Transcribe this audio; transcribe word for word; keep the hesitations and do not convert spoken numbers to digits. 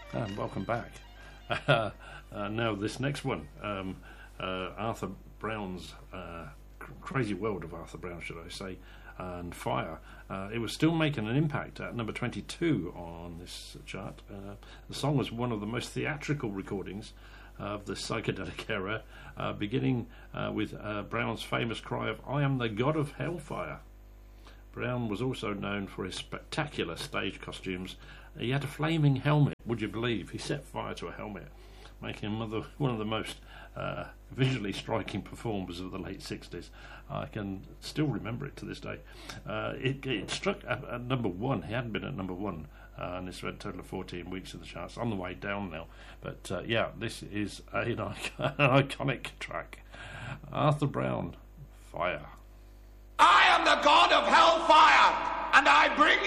And welcome back. Uh, uh, now, this next one, um, uh, Arthur Brown's uh, cr- Crazy World of Arthur Brown, should I say, and Fire. Uh, it was still making an impact at number twenty-two on this chart. Uh, the song was one of the most theatrical recordings of the psychedelic era, uh, beginning uh, with uh, Brown's famous cry of, "I am the god of hellfire." Brown was also known for his spectacular stage costumes. He had a flaming helmet, would you believe? He set fire to a helmet, making him other, one of the most uh, visually striking performers of the late sixties. I can still remember it to this day. Uh, it, it struck at, at number one. He hadn't been at number one, uh, and it's a total of fourteen weeks in the charts. On the way down now. But uh, yeah, this is a, an, icon- an iconic track. Arthur Brown, Fire. I am the god of hellfire, and I bring